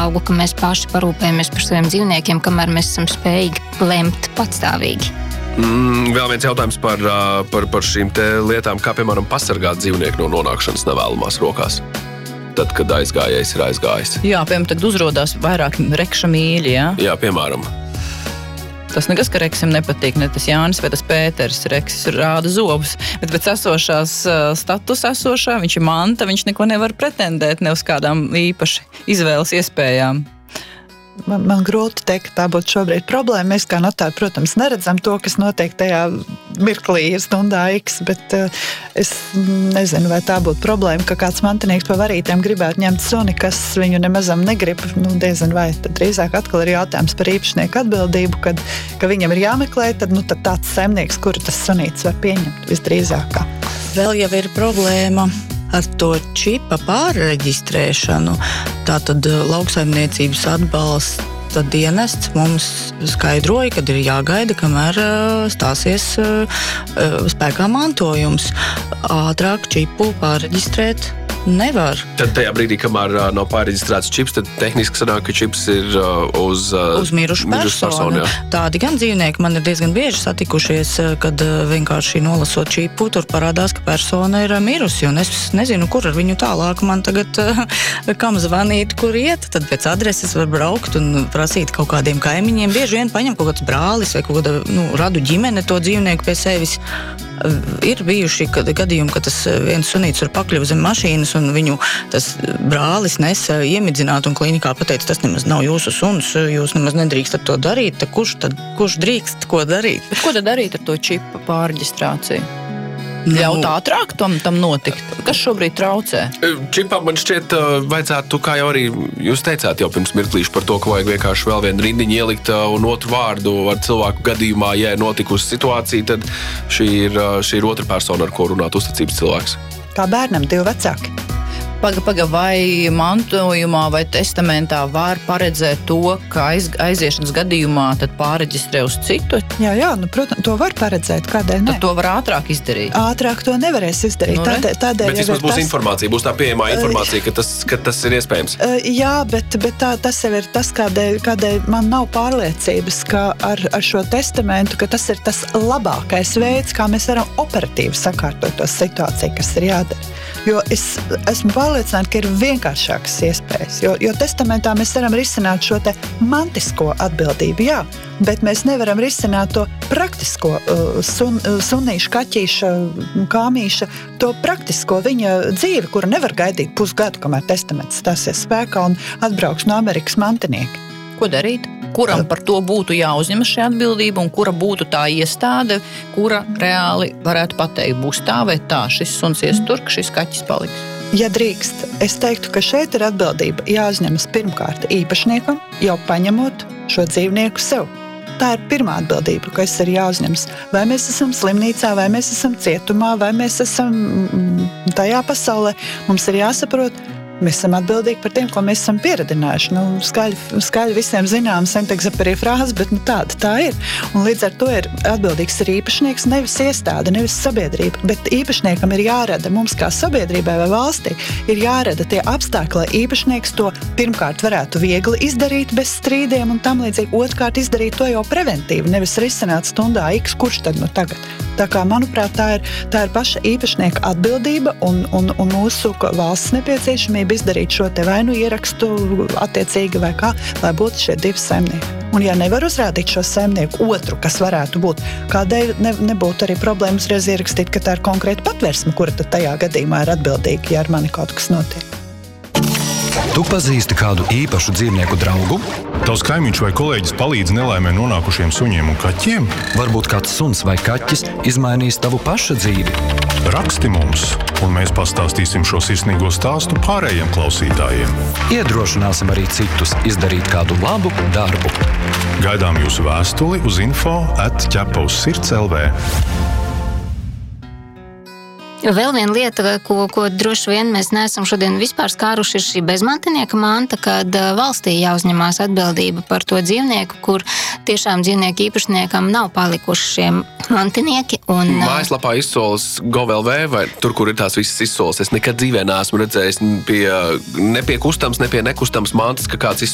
draugu, ka mēs paši parūpējamies par saviem dzīvniekiem, kamēr mēs esam spējīgi lemt patstāvīgi. Vēl viens jautājums par šīm te lietām, kā, piemēram, pasargāt dzīvnieku no nonākšanas nevēlamās rokās. Tad, kad aizgājējs ir aizgājis. Jā, piemēram, tagad uzrodās vairāk rekša mīļi, jā? Jā, piemēram. Tas nekas, ka Reksim nepatīk, ne tas Jānis vai tas Pēters. Reksis rāda zobus, bet pēc esošās statusa esošā, viņš ir manta, viņš neko nevar pretendēt ne uz kādām īpaši izvēles iespējām. Man grūti teikt, ka tā būtu šobrīd problēma. Mēs kā notāri, protams, neredzam to, kas notiek tajā mirklī stundā X, bet es nezinu, vai tā būtu problēma, ka kāds mantinieks pa varītēm gribētu ņemt suni, kas viņu nemazam negrib. Diezin vai. Tad drīzāk atkal ir jautājums par īpašnieku atbildību, ka viņam ir jāmeklē, tad tāds saimnieks, kuru tas sunītis var pieņemt visdrīzākā. Vēl jau ir problēma ar to čipa pārreģistrēšanu. Tātad lauksaimniecības atbalsta dienests mums skaidroja, kad ir jāgaida, kamēr stāsies spēkā mantojums. Ātrāk čipu pārreģistrēt nevar. Tad tajā brīdī, kamēr nav pārreģistrēts čips, tad tehniski sanāk, ka čips ir uz mirušu personu. Tādi gan dzīvnieki man ir diezgan bieži satikušies, kad vienkārši nolasot čipu, tur parādās, ka persona ir mirusi, un es nezinu, kur ar viņu tālāk man tagad kam zvanīt, kur iet. Tad pēc adreses var braukt un prasīt kaut kādiem kaimiņiem. Bieži vien paņem kaut kāds brālis vai kaut kāda radu ģimene to dzīvnieku pie sevis. Ir bijuši gadījumi, ka tas viens sunīts ir pakļuvis zem mašīnas un viņu tas brālis nesa iemidzināt un klinikā pateica, tas nemaz nav jūsu suns, jūs nemaz nedrīkstat to darīt, tad kurš drīkst ko darīt? Bet ko tad darīt ar to čipa pārreģistrāciju? Ļaut ātrāk tam notikt? Kas šobrīd traucē? Čipam man šķiet vajadzētu, kā jau arī jūs teicāt jau pirms mirklīšu par to, ka vajag vienkārši vēl vienu rindiņu ielikt un otru vārdu ar cilvēku gadījumā, ja ir notikusi situācija, tad šī ir otra persona, ar ko runāt uzticības cilvēks. Kā bērnam 2 vecāki. Paga, vai mantojumā vai testamentā var paredzēt to, ka aiziešanas gadījumā tad pārreģistrē uz citu? Jā, protams, to var paredzēt, kādēļ ne? Tad to var ātrāk izdarīt? Ātrāk to nevarēs izdarīt. Tādēļ bet vismaz būs informācija, būs tā pieejamā informācija, ka tas ir iespējams. Jā, bet tas jau ir tas, kādēļ man nav pārliecības, ka ar šo testamentu, ka tas ir tas labākais veids, kā mēs varam operatīvi sakārtot to situāciju, kas ir jādara. Jo es esmu pārliecināta, ka ir vienkāršākas iespējas, jo testamentā mēs varam risināt šo te mantisko atbildību, jā, bet mēs nevaram risināt to praktisko sunīša, kaķīša, kāmīša, to praktisko viņa dzīvi, kura nevar gaidīt pusgadu, kamēr testaments stāsies spēkā un atbrauks no Amerikas mantinieki. Ko darīt? Kuram par to būtu jāuzņemas šī atbildība un kura būtu tā iestāde, kura reāli varētu pateikt, būs tā vai tā, šis suns ies tur, ka šis kaķis paliks? Ja drīkst, es teiktu, ka šeit ir atbildība jāuzņemas pirmkārt īpašniekam, jau paņemot šo dzīvnieku sev. Tā ir pirmā atbildība, kas ir jāuzņemas. Vai mēs esam slimnīcā, vai mēs esam cietumā, vai mēs esam tajā pasaulē. Mums ir jāsaprot, mēs esam atbildīgi par tiem, ko mēs esam pieredinājuši. Skaļi visiem zinām Saint-Exupéry frāze, bet tāda tā ir. Un līdz ar to ir atbildīgs ir īpašnieks, nevis iestāde, nevis sabiedrība. Bet īpašniekam ir jārada, mums kā sabiedrībai vai valstī, ir jārada tie apstākļi, lai īpašnieks to pirmkārt varētu viegli izdarīt bez strīdiem un tam līdzīgi. Otrkārt izdarīt to jau preventīvi, nevis risināt stundā X, kurš tad tagad. Tā kā, manuprāt, tā ir paša īpašnieka atbildība un mūsu valsts nepieciešamība izdarīt šo te vai ierakstu attiecīgi vai kā, lai būtu šie 2 saimnieki. Un ja nevar uzrādīt šo saimnieku otru, kas varētu būt, kādēļ nebūtu arī problēmas reiz ierakstīt, ka tā ir konkrēta patversme, kura tad tajā gadījumā ir atbildīga, ja ar mani kaut kas notiek. Tu pazīsti kādu īpašu dzīvnieku draugu? Tavs kaimiņš vai kolēģis palīdz nelaimē nonākušiem suņiem un kaķiem? Varbūt kāds suns vai kaķis izmainīs tavu paša dzīvi? Raksti mums, un mēs pastāstīsim šo sirsnīgo stāstu pārējiem klausītājiem. Iedrošināsim arī citus izdarīt kādu labu darbu. Gaidām jūsu vēstuli uz info@ķepauzsirds.lv. Vēl viena lieta, ko droši vien mēs neesam šodien vispār skāruši, ir šī bezmantinieka manta, kad valstī jāuzņemās atbildība par to dzīvnieku, kur tiešām dzīvnieku īpašniekam nav palikuši šie mantinieki. Mājaslapā izsoles gov.lv vai tur, kur ir tās visas izsoles, es nekad dzīvē neesmu redzējis ne pie kustams, ne pie nekustams mantas, ka kāds